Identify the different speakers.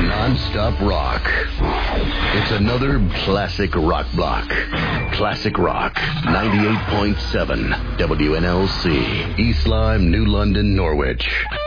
Speaker 1: non-stop rock. It's another classic rock block. Classic Rock, 98.7 WNLC, East Lyme, New London, Norwich.